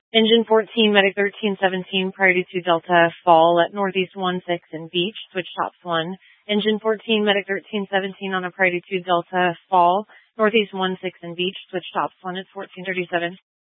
Engine 14, Medic 1317, priority 2 Delta, fall at Northeast 16 and Beach, switch tops 1. Engine 14, Medic 1317 on a priority 2 Delta, fall, Northeast 16 and Beach, switch tops 1 at 1437.